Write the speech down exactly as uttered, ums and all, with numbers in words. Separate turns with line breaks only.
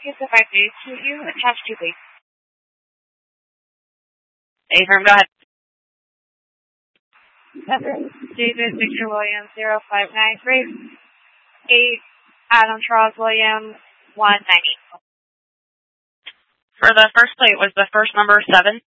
Yes, if I do to you, attach to please.
Affirm, go ahead.
David Victor Williams, zero five nine three. eight, Adam Charles Williams, one ninety.
For the first plate, was the first number seven?